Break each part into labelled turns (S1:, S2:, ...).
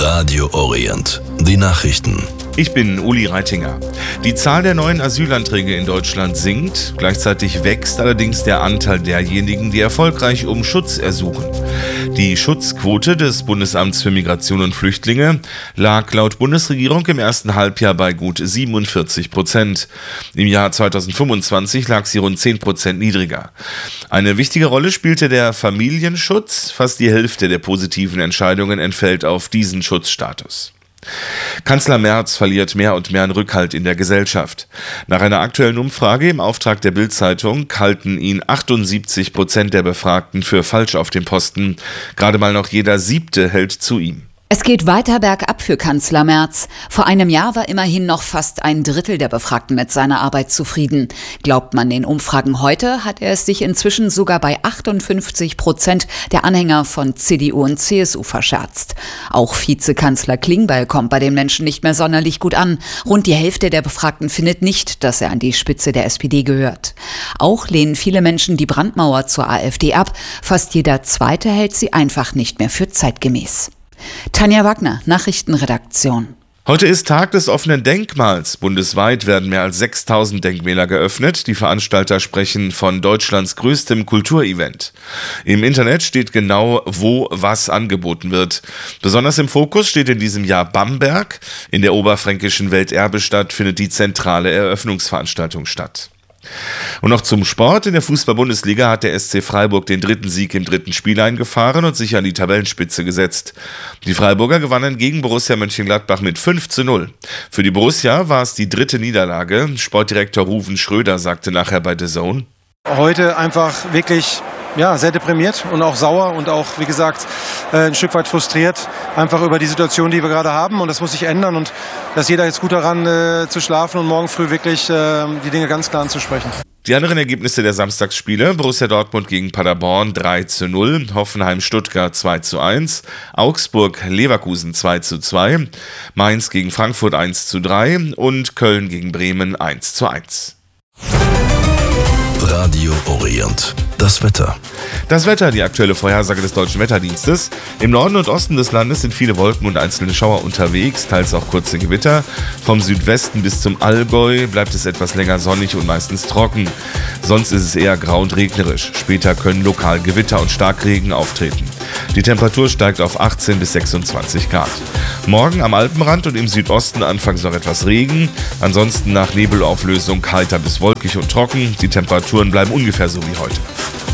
S1: Radio Orient. Die Nachrichten.
S2: Ich bin Uli Reitinger. Die Zahl der neuen Asylanträge in Deutschland sinkt. Gleichzeitig wächst allerdings der Anteil derjenigen, die erfolgreich um Schutz ersuchen. Die Schutzquote des Bundesamts für Migration und Flüchtlinge lag laut Bundesregierung im ersten Halbjahr bei gut 47%. Im Jahr 2025 lag sie rund 10% niedriger. Eine wichtige Rolle spielte der Familienschutz. Fast die Hälfte der positiven Entscheidungen entfällt auf diesen Schutzstatus. Kanzler Merz verliert mehr und mehr an Rückhalt in der Gesellschaft. Nach einer aktuellen Umfrage im Auftrag der Bild-Zeitung halten ihn 78% der Befragten für falsch auf dem Posten. Gerade mal noch jeder Siebte hält zu ihm.
S3: Es geht weiter bergab für Kanzler Merz. Vor einem Jahr war immerhin noch fast ein Drittel der Befragten mit seiner Arbeit zufrieden. Glaubt man den Umfragen heute, hat er es sich inzwischen sogar bei 58% der Anhänger von CDU und CSU verscherzt. Auch Vizekanzler Klingbeil kommt bei den Menschen nicht mehr sonderlich gut an. Rund die Hälfte der Befragten findet nicht, dass er an die Spitze der SPD gehört. Auch lehnen viele Menschen die Brandmauer zur AfD ab. Fast jeder Zweite hält sie einfach nicht mehr für zeitgemäß. Tanja Wagner, Nachrichtenredaktion.
S2: Heute ist Tag des offenen Denkmals. Bundesweit werden mehr als 6000 Denkmäler geöffnet. Die Veranstalter sprechen von Deutschlands größtem Kulturevent. Im Internet steht genau, wo was angeboten wird. Besonders im Fokus steht in diesem Jahr Bamberg. In der oberfränkischen Welterbestadt findet die zentrale Eröffnungsveranstaltung statt. Und noch zum Sport. In der Fußball-Bundesliga hat der SC Freiburg den dritten Sieg im dritten Spiel eingefahren und sich an die Tabellenspitze gesetzt. Die Freiburger gewannen gegen Borussia Mönchengladbach mit 5:0. Für die Borussia war es die dritte Niederlage. Sportdirektor Ruven Schröder sagte nachher bei The Zone:
S4: Heute einfach wirklich sehr deprimiert und auch sauer und auch, wie gesagt, ein Stück weit frustriert, einfach über die Situation, die wir gerade haben, und das muss sich ändern, und dass jeder jetzt gut daran zu schlafen und morgen früh wirklich die Dinge ganz klar anzusprechen.
S2: Die anderen Ergebnisse der Samstagsspiele: Borussia Dortmund gegen Paderborn 3:0, Hoffenheim-Stuttgart 2:1, Augsburg-Leverkusen 2:2, Mainz gegen Frankfurt 1:3 und Köln gegen Bremen 1:1.
S1: Radio Orient. Das Wetter.
S2: Das Wetter, die aktuelle Vorhersage des Deutschen Wetterdienstes. Im Norden und Osten des Landes sind viele Wolken und einzelne Schauer unterwegs, teils auch kurze Gewitter. Vom Südwesten bis zum Allgäu bleibt es etwas länger sonnig und meistens trocken. Sonst ist es eher grau und regnerisch. Später können lokal Gewitter und Starkregen auftreten. Die Temperatur steigt auf 18 bis 26 Grad. Morgen am Alpenrand und im Südosten anfangs noch etwas Regen. Ansonsten nach Nebelauflösung heiter bis wolkig und trocken. Die Temperaturen bleiben ungefähr so wie heute.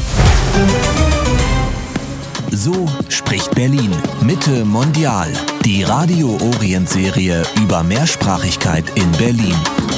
S5: So spricht Berlin. Mitte mondial. Die Radio Orient Serie über Mehrsprachigkeit in Berlin.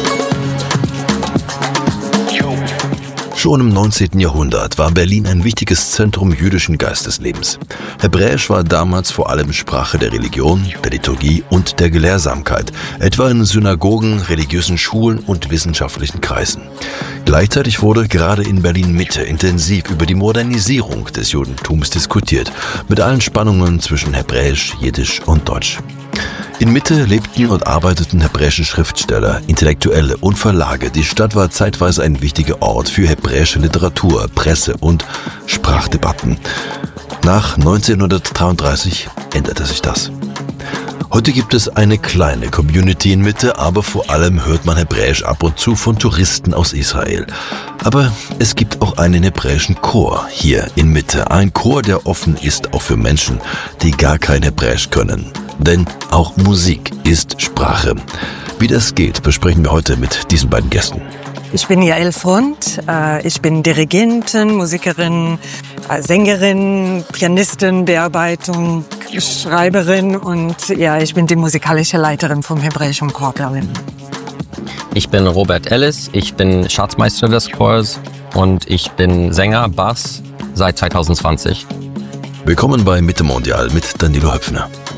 S1: Schon im 19. Jahrhundert war Berlin ein wichtiges Zentrum jüdischen Geisteslebens. Hebräisch war damals vor allem Sprache der Religion, der Liturgie und der Gelehrsamkeit, etwa in Synagogen, religiösen Schulen und wissenschaftlichen Kreisen. Gleichzeitig wurde gerade in Berlin-Mitte intensiv über die Modernisierung des Judentums diskutiert, mit allen Spannungen zwischen Hebräisch, Jiddisch und Deutsch. In Mitte lebten und arbeiteten hebräische Schriftsteller, Intellektuelle und Verlage. Die Stadt war zeitweise ein wichtiger Ort für hebräische Literatur, Presse und Sprachdebatten. Nach 1933 änderte sich das. Heute gibt es eine kleine Community in Mitte, aber vor allem hört man Hebräisch ab und zu von Touristen aus Israel. Aber es gibt auch einen hebräischen Chor hier in Mitte. Ein Chor, der offen ist auch für Menschen, die gar kein Hebräisch können. Denn auch Musik ist Sprache. Wie das geht, besprechen wir heute mit diesen beiden Gästen.
S6: Ich bin Jael Front, ich bin Dirigentin, Musikerin, Sängerin, Pianistin, Bearbeitung, Schreiberin und ich bin die musikalische Leiterin vom Hebräischen Chor Berlin.
S7: Ich bin Robert Ellis, ich bin Schatzmeister des Chors und ich bin Sänger, Bass seit 2020.
S1: Willkommen bei Mitte Mondial mit Danilo Höpfner.